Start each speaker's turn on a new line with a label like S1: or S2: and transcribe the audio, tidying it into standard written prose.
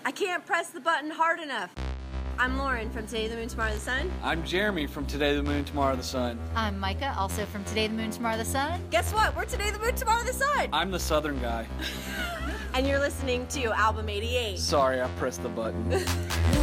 S1: I can't press the button hard enough. I'm Lauren from Today the Moon, Tomorrow the Sun.
S2: I'm Jeremy from Today the Moon, Tomorrow the Sun.
S3: I'm Micah, also from Today the Moon, Tomorrow the Sun.
S1: Guess what? We're Today the Moon, Tomorrow the Sun.
S2: I'm the Southern guy.
S1: And you're listening to Album 88.
S2: Sorry, I pressed the button.